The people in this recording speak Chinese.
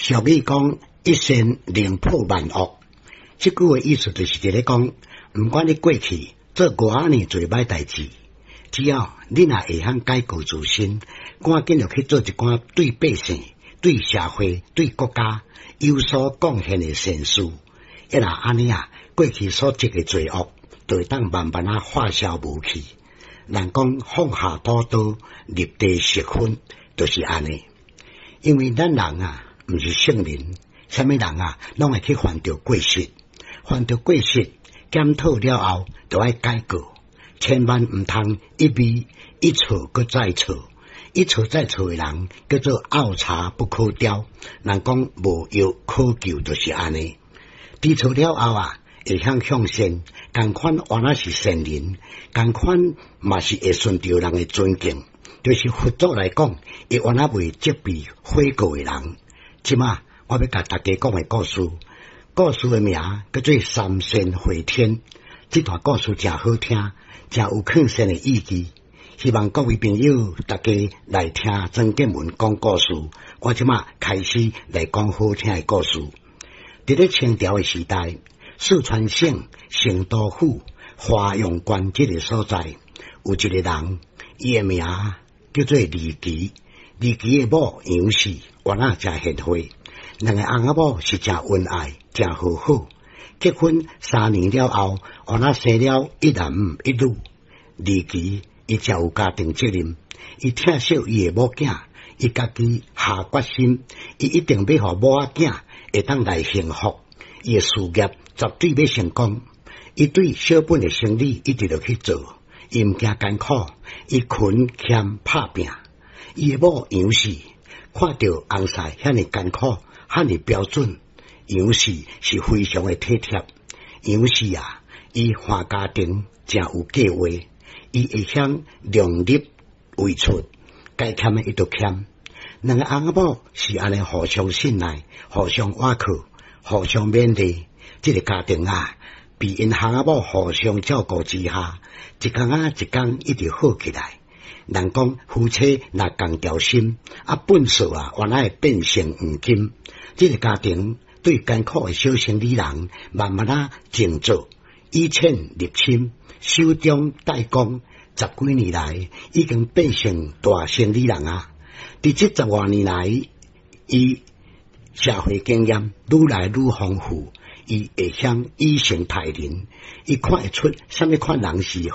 俗语讲一生宁破万恶，这句话意思就是在咧讲，不管你过去做多少年最歹代志，只要你若会晓改过自新，赶紧就去做一寡对百姓、对社会、对国家有所贡献的善事，一若安尼啊，过去所积的罪恶就会当慢慢化消无去。人讲放下屠刀，立地成佛，就是安尼。因为咱人啊，毋是圣人，啥物人啊，拢会去犯着过失，犯着过失，检讨了后，就要改过，千万毋通一味一错搁再错，一错再错的人叫做拗柴不可雕。人讲无药可救，就是安尼。知错了后啊，会向善，同款原来是善人，同款嘛是会顺着人的尊敬。就是佛祖来讲，伊原来未责备悔过的人。即马我要甲大家讲的故事，故事的名叫做三仙回天。这段故事真好听，真有劝善的意义。希望各位朋友大家来听曾建文讲故事。我即马开始来讲好听的故事。伫咧清朝的时代，四川省成都府华阳关这个所在，有一个人，伊的名叫做李琦。李琦的某杨氏原来真贤惠，两个翁仔某是真恩爱，真和好。结婚3年了后，原来生了一男一女。李琦伊真有家庭责任，伊疼惜伊的某囝，伊家己下决心，伊一定要互某仔囝会当来幸福，伊的事业绝对要成功。伊对小本的生意一直就去做，伊毋惊艰苦，伊勤俭拍拼。伊的某杨氏看到翁婿遐尼艰苦，遐尼标准，杨氏是非常的体贴。杨氏啊，伊换家庭真有计划，伊会晓量力为出，该欠的伊就欠。两个翁仔某是安尼互相信赖，互相倚靠，互相勉励。这个家庭啊，被因翁仔某互相照顾之下，一天啊一天一直好起来。人讲夫妻若共条心，本数啊原来会变成黄金。这个家庭对艰苦的小生意人慢慢静坐，以欠入侵，手中代工，10几年来已经变成大生意人啊。伫这10多年来，伊社会经验愈来愈丰富，伊会晓以诚待人，伊看会出什么款人是